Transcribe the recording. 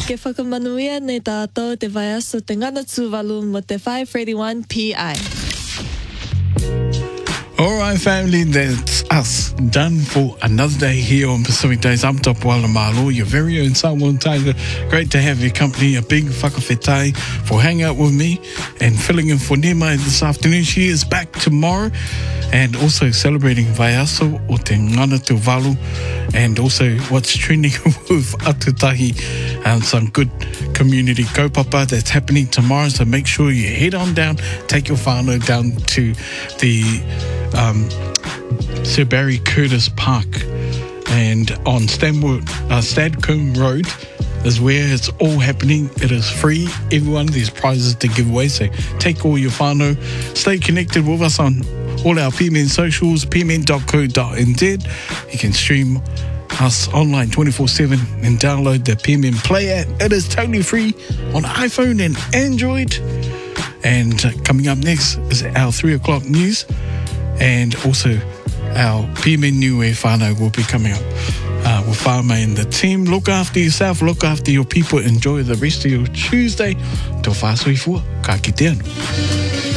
Ke whakamanuia nei tātou te vai aso te ngana tūwalu mo te 531 PI. All right, family, that's us done for another day here on Pacific Days. I'm Top Wala Malo, your very own Samoan Tiger. Great to have your company. A big whakawhetai for hanging out with me and filling in for Nema this afternoon. She is back tomorrow and also celebrating Vaiaso o te ngana te walu and also what's trending with Atutahi and some good community kaupapa that's happening tomorrow. So make sure you head on down, take your whānau down to the Sir Barry Curtis Park and on Stadcombe Road is where it's all happening. It is free. Everyone, there's prizes to give away. So take all your whānau. Stay connected with us on all our PMN socials, pmn.co.nz. You can stream us online 24/7 and download the PMN Play app. It is totally free on iPhone and Android. And coming up next is our 3 o'clock news. And also our PMN Niue whānau will be coming up with Whāma and the team. Look after yourself, look after your people. Enjoy the rest of your Tuesday. Tō whāsui fua, ka kite anu.